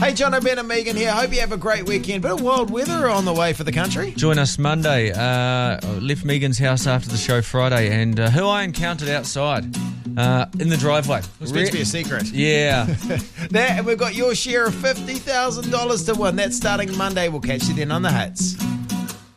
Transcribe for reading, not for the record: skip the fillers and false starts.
Hey, John, Ben and Megan here. Hope you have a great weekend. Bit of wild weather on the way for the country. Join us Monday. Left Megan's house after the show Friday, and who I encountered outside in the driveway. It was meant to be a secret. Yeah. And we've got your share of $50,000 to win. That's starting Monday. We'll catch you then on the Hits.